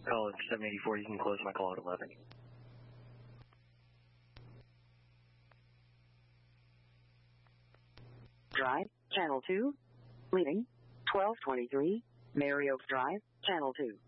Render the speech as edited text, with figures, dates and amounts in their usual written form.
Call 784, you can close my call at 11. Drive, Channel 2. Leaving, 1223, Mary Oaks Drive, Channel 2.